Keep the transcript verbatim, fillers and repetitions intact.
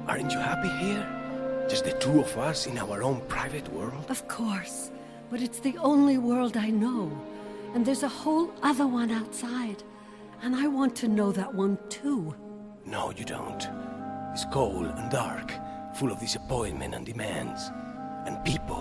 Aren't you happy here? Just the two of us in our own private world? Of course. But it's the only world I know. And there's a whole other one outside. And I want to know that one too. No, you don't. It's cold and dark, full of disappointment and demands. And people